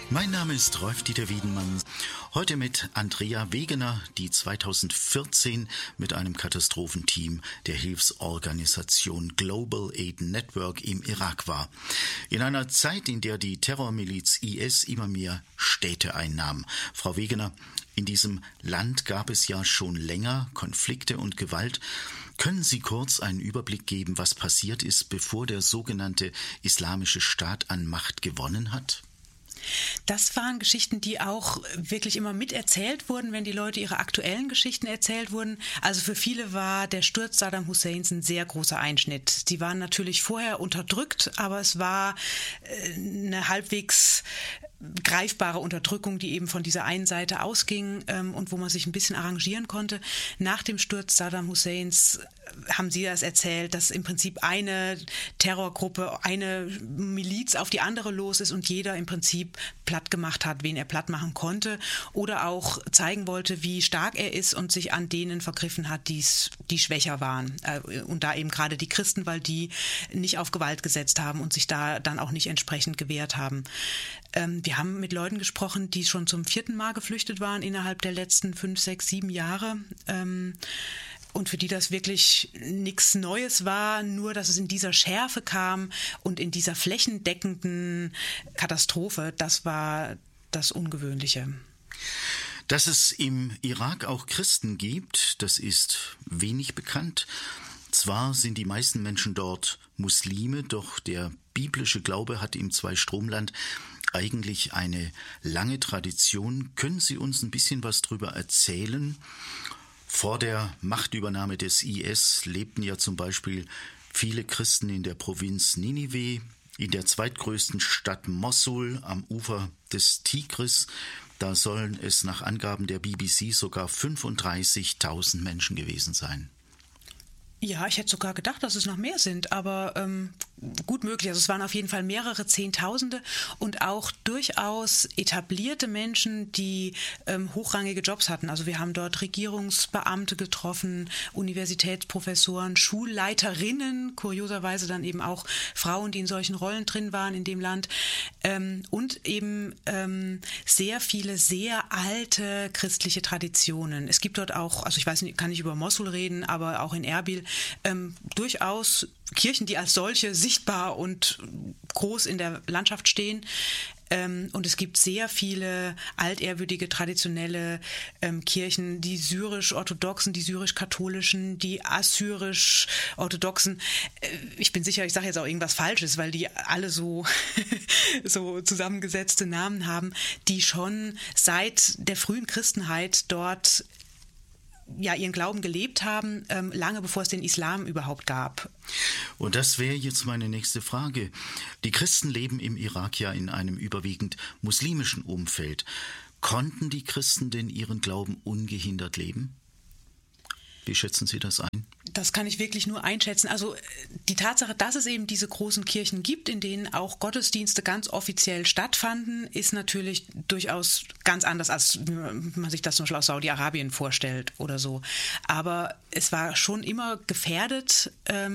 Mein Name ist Rolf-Dieter Wiedenmann. Heute mit Andrea Wegener, die 2014 mit einem Katastrophenteam der Hilfsorganisation Global Aid Network im Irak war. In einer Zeit, in der die Terrormiliz IS immer mehr Städte einnahm. Frau Wegener, in diesem Land gab es ja schon länger Konflikte und Gewalt. Können Sie kurz einen Überblick geben, was passiert ist, bevor der sogenannte Islamische Staat an Macht gewonnen hat? Das waren Geschichten, die auch wirklich immer miterzählt wurden, wenn die Leute ihre aktuellen Geschichten erzählt wurden. Also für viele war der Sturz Saddam Husseins ein sehr großer Einschnitt. Sie waren natürlich vorher unterdrückt, aber es war eine halbwegs greifbare Unterdrückung, die eben von dieser einen Seite ausging und wo man sich ein bisschen arrangieren konnte. Nach dem Sturz Saddam Husseins haben Sie das erzählt, dass im Prinzip eine Terrorgruppe, eine Miliz auf die andere los ist und jeder im Prinzip platt gemacht hat, wen er platt machen konnte oder auch zeigen wollte, wie stark er ist und sich an denen vergriffen hat, die schwächer waren. Und da eben gerade die Christen, weil die nicht auf Gewalt gesetzt haben und sich da dann auch nicht entsprechend gewehrt haben. Wir haben mit Leuten gesprochen, die schon zum 4. Mal geflüchtet waren innerhalb der letzten 5, 6, 7 Jahre. Und für die das wirklich nichts Neues war, nur dass es in dieser Schärfe kam und in dieser flächendeckenden Katastrophe, das war das Ungewöhnliche. Dass es im Irak auch Christen gibt, das ist wenig bekannt. Zwar sind die meisten Menschen dort Muslime, doch der biblische Glaube hat im Zweistromland eigentlich eine lange Tradition. Können Sie uns ein bisschen was darüber erzählen? Vor der Machtübernahme des IS lebten ja zum Beispiel viele Christen in der Provinz Ninive, in der zweitgrößten Stadt Mossul am Ufer des Tigris. Da sollen es nach Angaben der BBC sogar 35.000 Menschen gewesen sein. Ja, ich hätte sogar gedacht, dass es noch mehr sind, aber gut möglich. Also es waren auf jeden Fall mehrere Zehntausende und auch durchaus etablierte Menschen, die hochrangige Jobs hatten. Also wir haben dort Regierungsbeamte getroffen, Universitätsprofessoren, Schulleiterinnen, kurioserweise dann eben auch Frauen, die in solchen Rollen drin waren in dem Land und eben sehr viele, sehr alte christliche Traditionen. Es gibt dort auch, also ich weiß nicht, kann nicht über Mossul reden, aber auch in Erbil durchaus Kirchen, die als solche sichtbar und groß in der Landschaft stehen. Und es gibt sehr viele altehrwürdige, traditionelle Kirchen, die syrisch-orthodoxen, die syrisch-katholischen, die assyrisch-orthodoxen. Ich bin sicher, ich sage jetzt auch irgendwas Falsches, weil die alle so zusammengesetzte Namen haben, die schon seit der frühen Christenheit dort ihren Glauben gelebt haben, lange bevor es den Islam überhaupt gab. Und das wäre jetzt meine nächste Frage. Die Christen leben im Irak ja in einem überwiegend muslimischen Umfeld. Konnten die Christen denn ihren Glauben ungehindert leben? Wie schätzen Sie das ein? Das kann ich wirklich nur einschätzen. Also die Tatsache, dass es eben diese großen Kirchen gibt, in denen auch Gottesdienste ganz offiziell stattfanden, ist natürlich durchaus ganz anders, als man sich das zum Beispiel aus Saudi-Arabien vorstellt oder so. Aber es war schon immer gefährdet.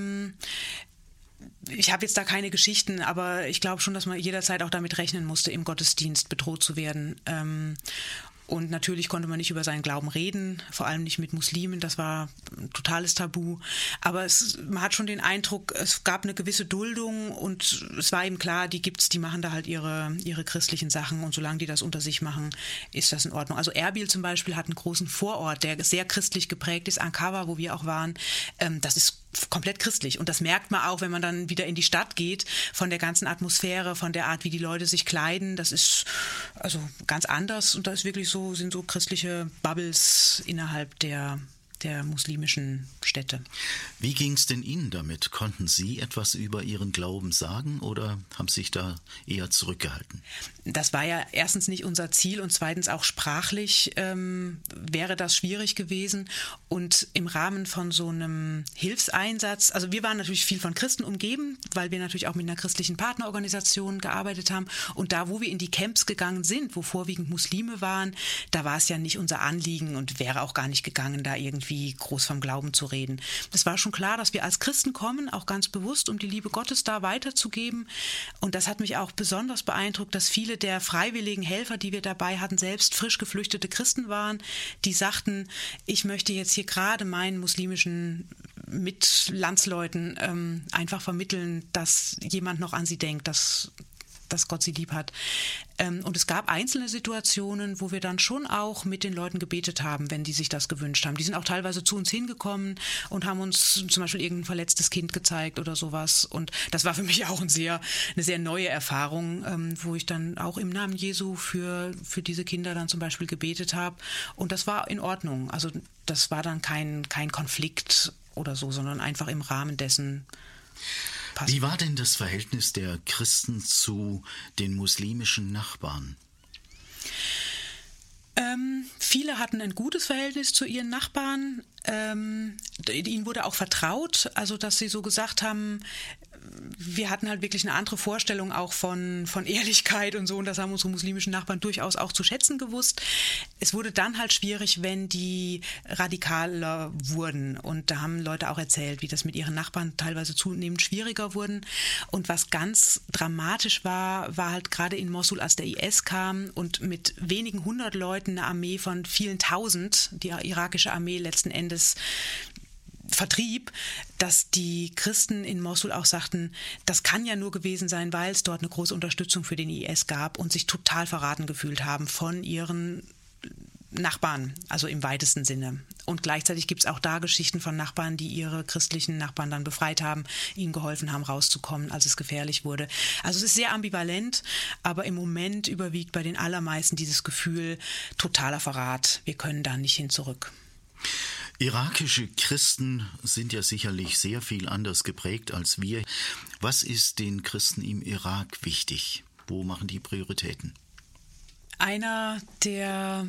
Ich habe jetzt da keine Geschichten, aber ich glaube schon, dass man jederzeit auch damit rechnen musste, im Gottesdienst bedroht zu werden. Und natürlich konnte man nicht über seinen Glauben reden, vor allem nicht mit Muslimen, das war ein totales Tabu. Aber man hat schon den Eindruck, es gab eine gewisse Duldung und es war eben klar, die gibt's, die machen da halt ihre christlichen Sachen und solange die das unter sich machen, ist das in Ordnung. Also Erbil zum Beispiel hat einen großen Vorort, der sehr christlich geprägt ist, Ankara, wo wir auch waren, das ist komplett christlich. Und das merkt man auch, wenn man dann wieder in die Stadt geht, von der ganzen Atmosphäre, von der Art, wie die Leute sich kleiden. Das ist also ganz anders und da ist wirklich sind so christliche Bubbles innerhalb der muslimischen Städte. Wie ging es denn Ihnen damit? Konnten Sie etwas über Ihren Glauben sagen oder haben sich da eher zurückgehalten? Das war ja erstens nicht unser Ziel und zweitens auch sprachlich wäre das schwierig gewesen. Und im Rahmen von so einem Hilfseinsatz, also wir waren natürlich viel von Christen umgeben, weil wir natürlich auch mit einer christlichen Partnerorganisation gearbeitet haben. Und da, wo wir in die Camps gegangen sind, wo vorwiegend Muslime waren, da war es ja nicht unser Anliegen und wäre auch gar nicht gegangen, da irgendwie irgendwie groß vom Glauben zu reden. Es war schon klar, dass wir als Christen kommen, auch ganz bewusst, um die Liebe Gottes da weiterzugeben. Und das hat mich auch besonders beeindruckt, dass viele der freiwilligen Helfer, die wir dabei hatten, selbst frisch geflüchtete Christen waren, die sagten, ich möchte jetzt hier gerade meinen muslimischen Mitlandsleuten einfach vermitteln, dass jemand noch an sie denkt, dass Gott sie lieb hat. Und es gab einzelne Situationen, wo wir dann schon auch mit den Leuten gebetet haben, wenn die sich das gewünscht haben. Die sind auch teilweise zu uns hingekommen und haben uns zum Beispiel irgendein verletztes Kind gezeigt oder sowas. Und das war für mich auch eine sehr neue Erfahrung, wo ich dann auch im Namen Jesu für diese Kinder dann zum Beispiel gebetet habe. Und das war in Ordnung. Also das war dann kein Konflikt oder so, sondern einfach im Rahmen dessen. Wie war denn das Verhältnis der Christen zu den muslimischen Nachbarn? Viele hatten ein gutes Verhältnis zu ihren Nachbarn. Ihnen wurde auch vertraut, also dass sie so gesagt haben, wir hatten halt wirklich eine andere Vorstellung auch von Ehrlichkeit und so, und das haben unsere muslimischen Nachbarn durchaus auch zu schätzen gewusst. Es wurde dann halt schwierig, wenn die radikaler wurden, und da haben Leute auch erzählt, wie das mit ihren Nachbarn teilweise zunehmend schwieriger wurden. Und was ganz dramatisch war halt gerade in Mossul, als der IS kam und mit wenigen 100 Leuten eine Armee von vielen Tausend, die irakische Armee letzten Endes vertrieb, dass die Christen in Mossul auch sagten, das kann ja nur gewesen sein, weil es dort eine große Unterstützung für den IS gab und sich total verraten gefühlt haben von ihren Nachbarn, also im weitesten Sinne. Und gleichzeitig gibt es auch da Geschichten von Nachbarn, die ihre christlichen Nachbarn dann befreit haben, ihnen geholfen haben, rauszukommen, als es gefährlich wurde. Also es ist sehr ambivalent, aber im Moment überwiegt bei den allermeisten dieses Gefühl, totaler Verrat, wir können da nicht hin zurück. Irakische Christen sind ja sicherlich sehr viel anders geprägt als wir. Was ist den Christen im Irak wichtig? Wo machen die Prioritäten? Einer der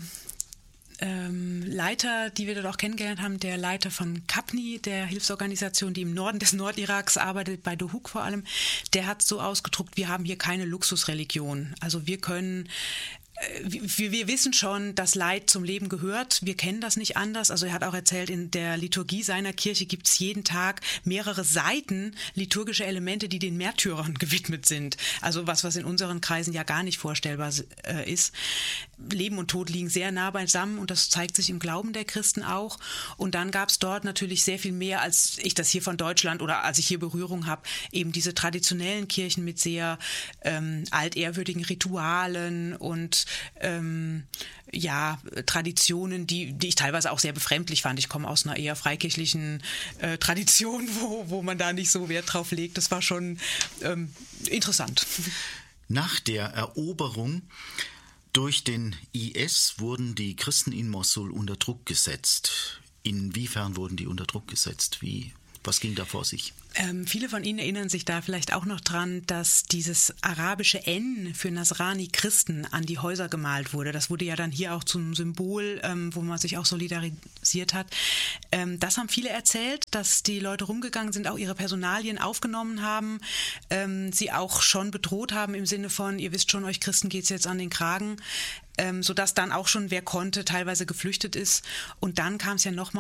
Leiter, die wir dort auch kennengelernt haben, der Leiter von Kapni, der Hilfsorganisation, die im Norden des Nordiraks arbeitet, bei Dohuk vor allem, der hat so ausgedruckt, wir haben hier keine Luxusreligion. Also wir können wir wissen schon, dass Leid zum Leben gehört. Wir kennen das nicht anders. Also er hat auch erzählt, in der Liturgie seiner Kirche gibt es jeden Tag mehrere Seiten liturgische Elemente, die den Märtyrern gewidmet sind. Also was in unseren Kreisen ja gar nicht vorstellbar ist. Leben und Tod liegen sehr nah beisammen, und das zeigt sich im Glauben der Christen auch. Und dann gab es dort natürlich sehr viel mehr, als ich das hier von Deutschland oder als ich hier Berührung habe, eben diese traditionellen Kirchen mit sehr altehrwürdigen Ritualen und Traditionen, die ich teilweise auch sehr befremdlich fand. Ich komme aus einer eher freikirchlichen Tradition, wo man da nicht so Wert drauf legt. Das war schon interessant. Nach der Eroberung durch den IS wurden die Christen in Mossul unter Druck gesetzt. Inwiefern wurden die unter Druck gesetzt? Was ging da vor sich? Viele von Ihnen erinnern sich da vielleicht auch noch dran, dass dieses arabische N für Nasrani-Christen an die Häuser gemalt wurde. Das wurde ja dann hier auch zum Symbol, wo man sich auch solidarisiert hat. Das haben viele erzählt, dass die Leute rumgegangen sind, auch ihre Personalien aufgenommen haben, sie auch schon bedroht haben im Sinne von, ihr wisst schon, euch Christen geht's jetzt an den Kragen, sodass dann auch schon, wer konnte, teilweise geflüchtet ist. Und dann kam es ja nochmal